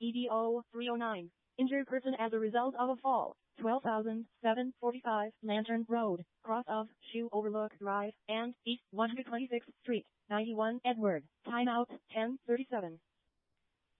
EDO 309. Injured person as a result of a fall. 12,745 Lantern Road, cross of Shoe Overlook Drive, and East 126th Street, 91 Edward. Timeout 10:37.